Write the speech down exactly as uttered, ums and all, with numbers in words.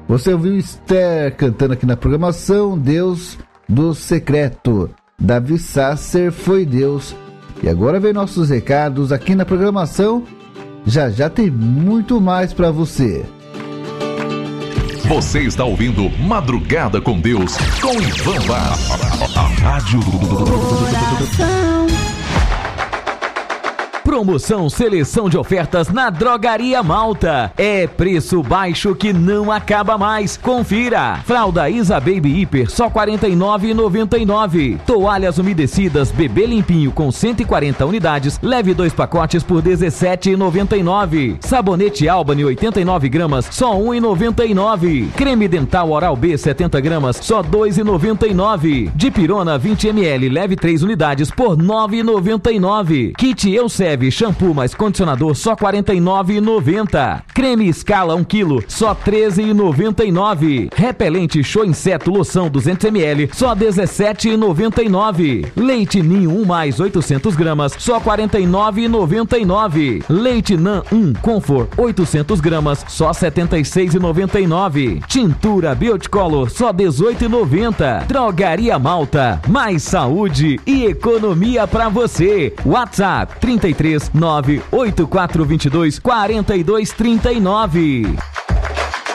Você ouviu Esther cantando aqui na programação, Deus do Secreto. Davi Sasser, Foi Deus. E agora vem nossos recados aqui na programação. Já já tem muito mais para você. Você está ouvindo Madrugada com Deus, com Ivan Vaz. A rádio do coração. Promoção Seleção de Ofertas na Drogaria Malta. É preço baixo que não acaba mais. Confira. Fralda Isa Baby Hiper só quarenta e nove reais e noventa e nove centavos. Toalhas umedecidas Bebê Limpinho com cento e quarenta unidades. Leve dois pacotes por dezessete reais e noventa e nove centavos. Sabonete Albany oitenta e nove gramas só um real e noventa e nove centavos. Creme dental Oral B setenta gramas só dois reais e noventa e nove centavos. Dipirona vinte mililitros leve três unidades por nove reais e noventa e nove centavos. Kit Elseve shampoo mais condicionador só quarenta e nove reais e noventa centavos. Creme Scala um quilo só treze reais e noventa e nove centavos. Repelente Show Inseto loção duzentos mililitros só dezessete reais e noventa e nove centavos. Leite Ninho um mais oitocentos gramas só quarenta e nove reais e noventa e nove centavos. Leite Nan um Comfort oitocentos gramas só setenta e seis reais e noventa e nove centavos. Tintura Bioticolor só dezoito reais e noventa centavos. Drogaria Malta, mais saúde e economia pra você. WhatsApp trinta e três nove oito quatro dois dois quatro dois três nove.